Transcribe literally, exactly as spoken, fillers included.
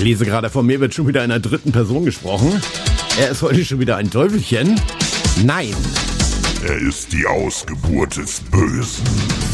Ich lese gerade, von mir wird schon wieder in der dritten Person gesprochen. Er ist heute schon wieder ein Teufelchen. Nein. Er ist die Ausgeburt des Bösen.